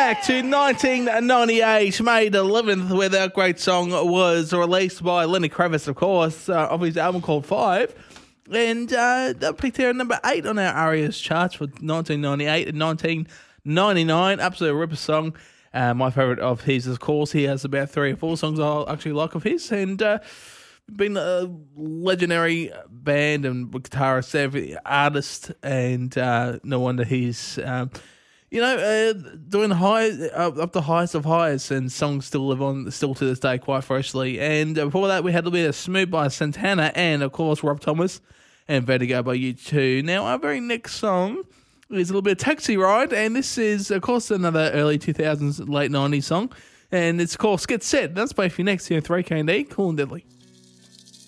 back to 1998, May the 11th, where that great song was released by Lenny Kravitz, of course, of his album called Five. And that peaked here at number 8 on our Arias charts for 1998 and 1999. Absolute ripper song. My favourite of his, of course, he has about 3 or 4 songs I actually like of his. And been a legendary band and guitarist, artist, and no wonder he's... doing up the highest of highs, and songs still live on, still to this day, quite freshly. And before that, we had a little bit of Smooth by Santana, and of course, Rob Thomas and Vertigo by U2. Now, our very next song is a little bit of Taxi Ride, and this is, of course, another early 2000s, late 90s song, and it's called Get Set. That's by for next here, 3K&D, Cool and Deadly.